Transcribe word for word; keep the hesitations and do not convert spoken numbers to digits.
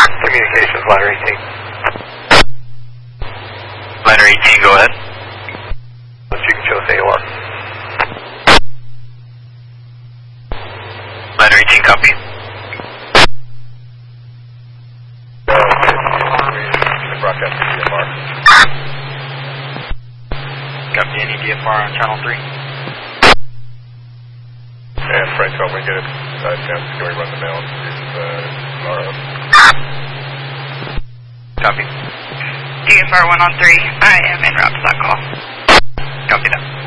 Communications, ladder eighteen. Ladder eighteen, go ahead. You can show us A O R. Ladder eighteen, copy. Broadcast D F R. Copy, any D F R on channel three? And French, help me get it. Uh, chance to go run the mail. Uh, tomorrow. Copy. D F R one on three, I am en route to that call. Copy that.